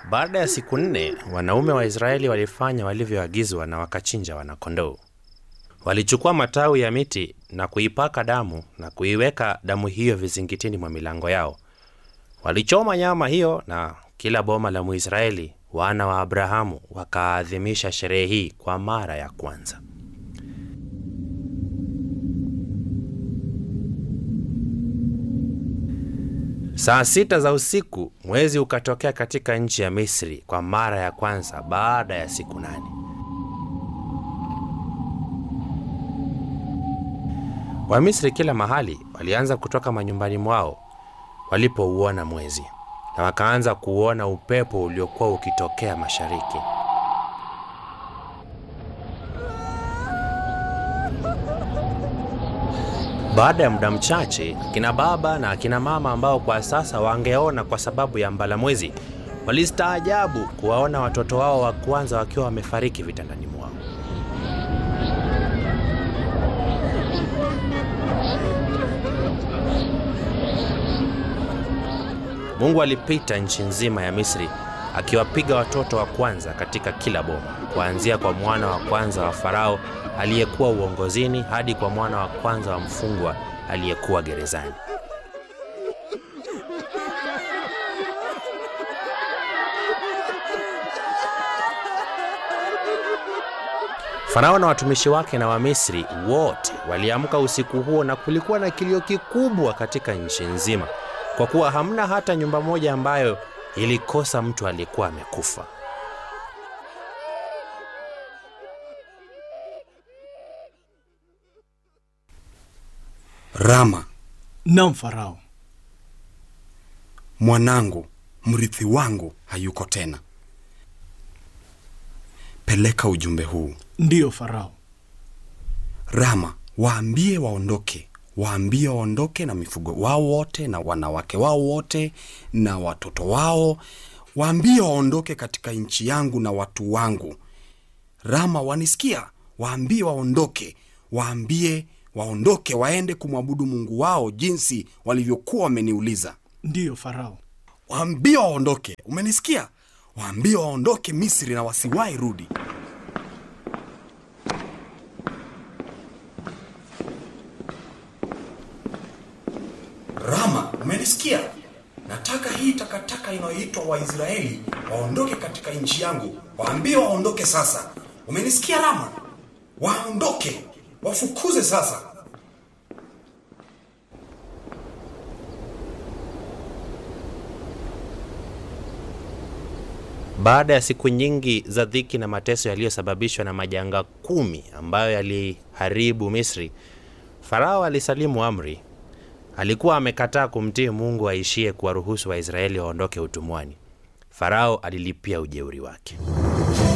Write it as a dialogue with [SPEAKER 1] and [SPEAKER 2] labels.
[SPEAKER 1] Baada ya siku 4, wanaume wa Israeli walifanya walivyoagizwa na wakachinja wana-kondoo. Walichukua matawi ya miti na kuipaka damu na kuiweka damu hiyo vizingitini mwa milango yao. Walichoma nyama hiyo na kila boma la Mwisraeli, wana wa Abrahamu, wakaadhimisha sherehe hii kwa mara ya kwanza. Saa 6 za usiku, mwezi ukatokea katika nchi ya Misri kwa mara ya kwanza baada ya siku 8. Wamisri kila mahali walianza kutoka manyumbani mwao walipouona mwezi, na wakaanza kuona upepo uliokuwa ukitokea mashariki. Baada ya muda mchache, akina baba na akina mama ambao kwa sasa wangeona kwa sababu ya mbalamwezi, walistaajabu kuwaona watoto wao wa kwanza wakiwa wamefariki vitandani mwao. Mungu alipita nchi nzima ya Misri akiwapiga watoto wa kwanza katika kila boma, kuanzia kwa mwana wa kwanza wa Farao aliyekuwa uongozini hadi kwa mwana wa kwanza wa mfungwa aliyekuwa gerezani. Farao na watumishi wake na Wamisri wote waliamka usiku huo, na kulikuwa na kilio kikubwa katika nchi nzima, kwa kuwa hamna hata nyumba moja ambayo ilikosa mtu aliyekuwa amekufa.
[SPEAKER 2] Rama.
[SPEAKER 3] Naam Farao.
[SPEAKER 2] Mwanangu, mrithi wangu hayuko tena. Peleka ujumbe huu.
[SPEAKER 3] Ndiyo Farao.
[SPEAKER 2] Rama, waambie waondoke. Waambie waondoke na mifugo wao wote na wanawake wao wote na watoto wao. Waambie waondoke katika nchi yangu na watu wangu. Rama, wanisikia? Waambie waondoke. Waambie waondoke waende kumwabudu Mungu wao jinsi walivyokuwa wameniuliza.
[SPEAKER 3] Ndiyo Farao.
[SPEAKER 2] Waambie waondoke. Umenisikia? Waambie waondoke Misri na wasiwahi rudi. Rama, umenisikia? Nataka hii takataka inayoitwa Waisraeli waondoke katika nchi yangu. Waambie waondoke sasa. Umenisikia Rama? Waondoke. Wafukuze sasa.
[SPEAKER 1] Baada ya siku nyingi za dhiki na mateso yaliyosababishwa na majanga 10 ambayo yaliharibu Misri, Farao alisalimu amri. Alikuwa amekataa kumtii Mungu aishie kuwaruhusu Waisraeli waondoke utumwani. Farao alilipia ujeuri wake.